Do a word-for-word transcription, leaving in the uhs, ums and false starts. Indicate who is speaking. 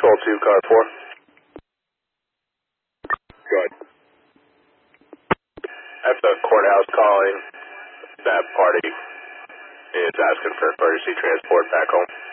Speaker 1: Patrol two, car four. Good. At the courthouse calling, that party is asking for emergency transport back home.